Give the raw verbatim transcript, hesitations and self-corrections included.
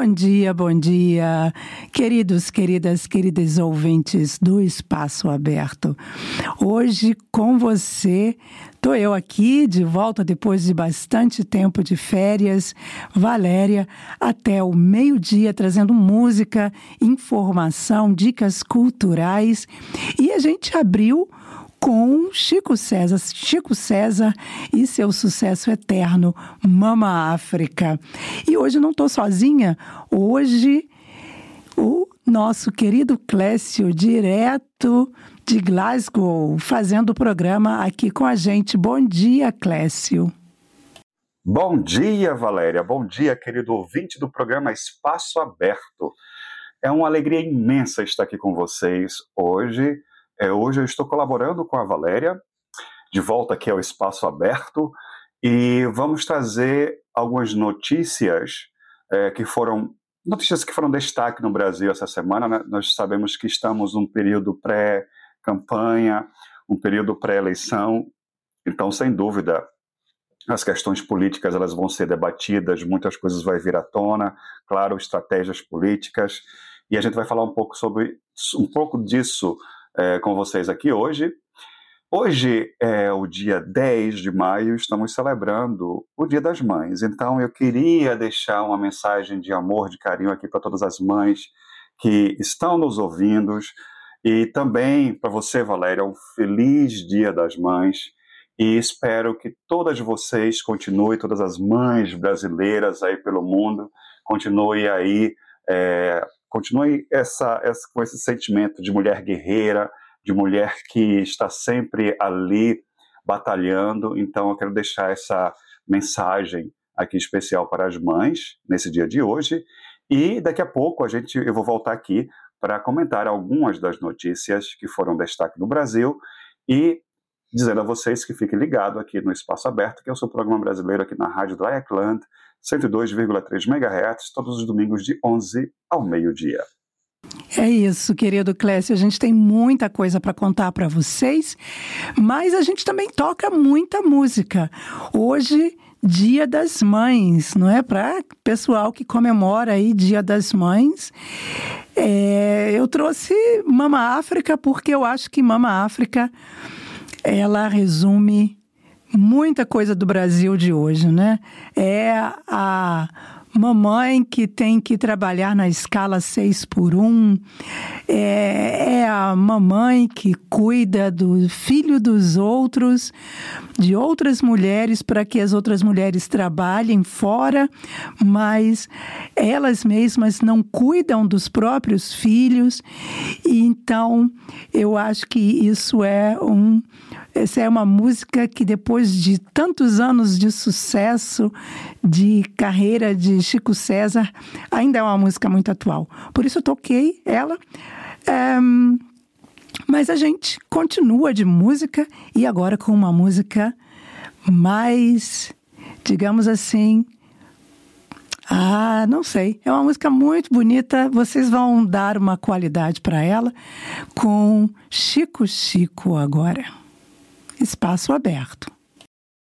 Bom dia, bom dia, queridos, queridas, queridas ouvintes do Espaço Aberto. Hoje com você, estou eu aqui de volta depois de bastante tempo de férias, Valéria, até o meio-dia, trazendo música, informação, dicas culturais. E a gente abriu com Chico César, Chico César e seu sucesso eterno, Mama África. E hoje não estou sozinha, hoje o nosso querido Clécio, direto de Glasgow, fazendo o programa aqui com a gente. Bom dia, Clécio. Bom dia, Valéria. Bom dia, querido ouvinte do programa Espaço Aberto. É uma alegria imensa estar aqui com vocês hoje. É, hoje eu estou colaborando com a Valéria, de volta aqui ao Espaço Aberto, e vamos trazer algumas notícias é, que foram notícias que foram destaque no Brasil essa semana, né? Nós sabemos que estamos num período pré-campanha, um período pré-eleição, então, sem dúvida, as questões políticas elas vão ser debatidas, muitas coisas vão vir à tona, claro, estratégias políticas, e a gente vai falar um pouco sobre um pouco disso É, com vocês aqui hoje. Hoje é o dia dez de maio, estamos celebrando o Dia das Mães, então eu queria deixar uma mensagem de amor, de carinho aqui para todas as mães que estão nos ouvindo, e também para você, Valéria, um feliz Dia das Mães, e espero que todas vocês continuem, todas as mães brasileiras aí pelo mundo, continuem aí é, Continue essa, essa, com esse sentimento de mulher guerreira, de mulher que está sempre ali batalhando. Então, eu quero deixar essa mensagem aqui especial para as mães, nesse dia de hoje. E daqui a pouco a gente, eu vou voltar aqui para comentar algumas das notícias que foram destaque no Brasil e dizendo a vocês que fiquem ligados aqui no Espaço Aberto, que é o seu programa brasileiro aqui na Rádio Dreieckland, cento e dois vírgula três megahertz, todos os domingos de onze ao meio-dia. É isso, querido Clécio, a gente tem muita coisa para contar para vocês, mas a gente também toca muita música. Hoje, Dia das Mães, não é? Para pessoal que comemora aí Dia das Mães. É, eu trouxe Mama África porque eu acho que Mama África, ela resume muita coisa do Brasil de hoje, né? É a mamãe que tem que trabalhar na escala seis por um, é, é a mamãe que cuida do filho dos outros, de outras mulheres, para que as outras mulheres trabalhem fora, mas elas mesmas não cuidam dos próprios filhos. E então, eu acho que isso é um... Essa é uma música que, depois de tantos anos de sucesso, de carreira de Chico César, ainda é uma música muito atual. Por isso eu toquei ela. É, mas a gente continua de música, e agora com uma música mais, digamos assim... Ah, não sei. É uma música muito bonita. Vocês vão dar uma qualidade para ela com Chico Chico agora. Espaço Aberto.